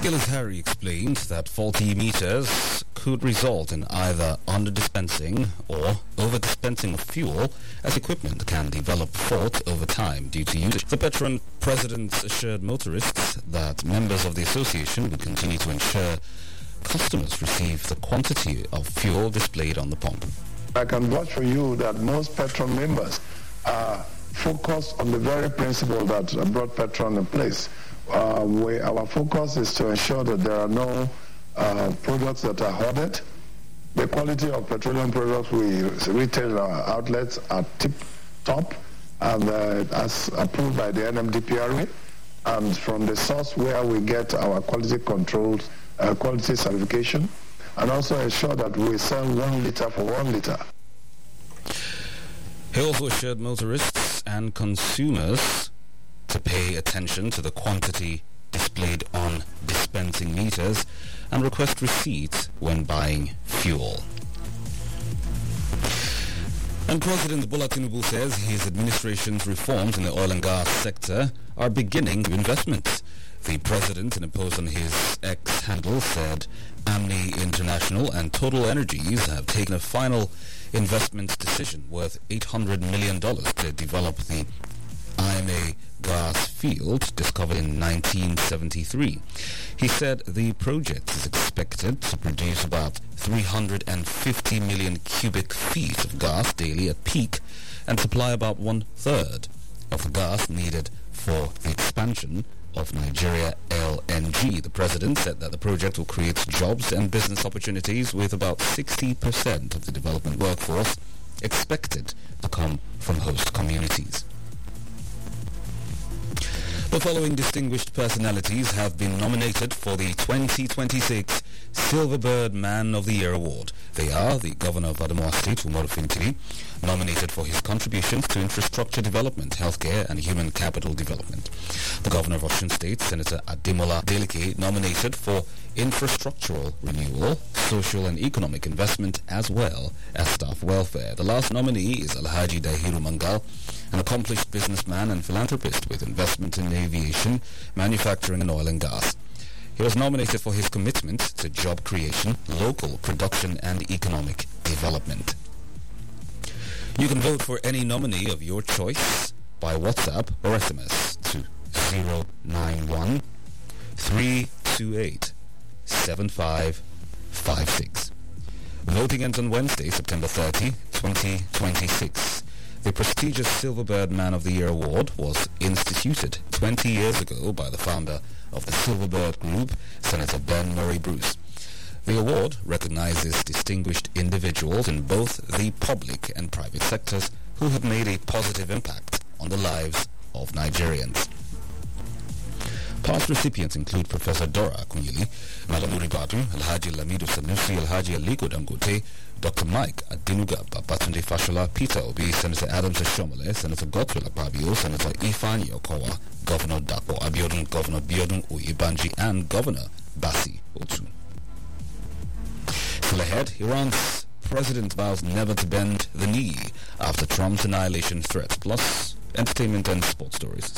Gillis Harry explained that faulty meters could result in either under-dispensing or over-dispensing of fuel, as equipment can develop fault over time due to usage. The Petron president assured motorists that members of the association would continue to ensure customers receive the quantity of fuel displayed on the pump. I can vouch for you that most Petron members are focused on the very principle that brought Petron in place. Our focus is to ensure that there are no products that are hoarded. The quality of petroleum products we retail in our outlets are tip-top, and as approved by the NMDPRA, and from the source where we get our quality controls, quality certification, and also ensure that we sell 1 liter for 1 liter. He also assured motorists and consumers to pay attention to the quantity displayed on dispensing meters and request receipts when buying fuel. And President Bola Tinubu says his administration's reforms in the oil and gas sector are beginning investments. The president, in a post on his X handle, said Amni International and Total Energies have taken a final investment decision worth $800 million to develop the IMA gas field discovered in 1973. He said the project is expected to produce about 350 million cubic feet of gas daily at peak and supply about 1/3 of the gas needed for the expansion of Nigeria LNG. The president said that the project will create jobs and business opportunities, with about 60% of the development workforce expected to come from host communities. The following distinguished personalities have been nominated for the 2026 Silverbird Man of the Year Award. They are the Governor of Adamawa State, Umaru Fintiri, nominated for his contributions to infrastructure development, healthcare, and human capital development. The Governor of Osun State, Senator Ademola Adeleke, nominated for infrastructural renewal, social and economic investment, as well as staff welfare. The last nominee is Alhaji Dahiru Mangal, an accomplished businessman and philanthropist with investment in aviation, manufacturing, and oil and gas. He was nominated for his commitment to job creation, local production, and economic development. You can vote for any nominee of your choice by WhatsApp or SMS to 091 328 7556. Voting ends on Wednesday, September 30, 2026. The prestigious Silverbird Man of the Year Award was instituted 20 years ago by the founder of the Silverbird Group, Senator Ben Murray Bruce. The award recognizes distinguished individuals in both the public and private sectors who have made a positive impact on the lives of Nigerians. Past recipients include Professor Dora Akunyili, Malamuri Badu, Alhaji Lamido Sanusi, Alhaji Aliko Dangote, Dr. Mike Adinuga, Babatunde Fashola, Peter Obi, Senator Adams Ashomole, Senator Godswill Akpabio, Senator Ifeanyi Okowa, Governor Dapo Abiodun, Governor Biodun Oyebanji, and Governor Basi Otu. Still ahead, Iran's president vows never to bend the knee after Trump's annihilation threat, plus entertainment and sports stories.